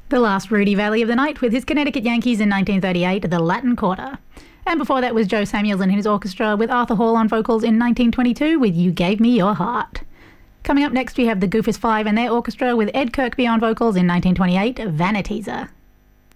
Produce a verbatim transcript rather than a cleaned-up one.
The last Rudy Valley of the night with his Connecticut Yankees in nineteen thirty-eight, the Latin Quarter. And before that was Joe Samuels and his orchestra with Arthur Hall on vocals in nineteen twenty-two with You Gave Me Your Heart. Coming up next we have the Goofus Five and their orchestra with Ed Kirkby on vocals in nineteen twenty-eight, Vanitieser.